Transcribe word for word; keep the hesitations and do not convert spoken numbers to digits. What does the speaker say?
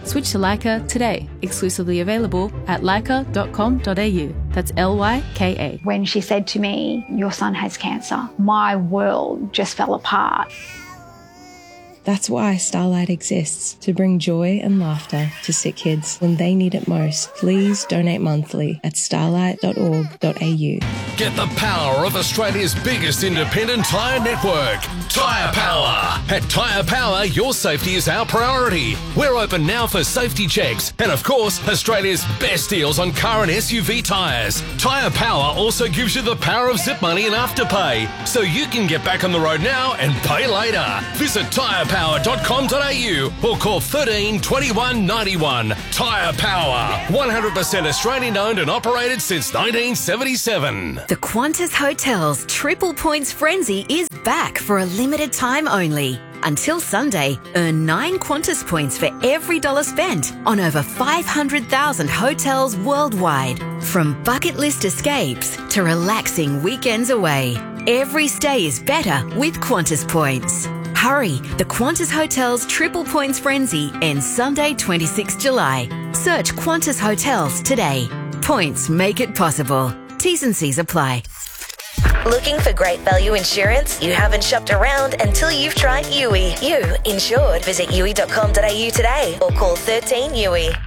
Switch to Leica today, exclusively available at leica dot com dot a u. That's L Y K A. When she said to me, your son has cancer, my world just fell apart. That's why Starlight exists, to bring joy and laughter to sick kids when they need it most. Please donate monthly at starlight dot org dot a u. Get the power of Australia's biggest independent tyre network, Tyre Power. At Tyre Power, your safety is our priority. We're open now for safety checks and, of course, Australia's best deals on car and S U V tyres. Tyre Power also gives you the power of zip money and afterpay, so you can get back on the road now and pay later. Visit tyre power dot com dot a u or call thirteen twenty-one ninety-one. Tyre Power, one hundred percent Australian owned and operated since nineteen seventy-seven. The Qantas Hotels Triple Points Frenzy is back for a limited time only. Until Sunday, earn nine Qantas points for every dollar spent on over five hundred thousand hotels worldwide. From bucket list escapes to relaxing weekends away, every stay is better with Qantas points. Hurry, the Qantas Hotels Triple Points Frenzy ends Sunday, twenty-sixth of July. Search Qantas Hotels today. Points make it possible. T's and C's apply. Looking for great value insurance? You haven't shopped around until you've tried U I. You insured. Visit U I dot com dot a u today or call thirteen U I.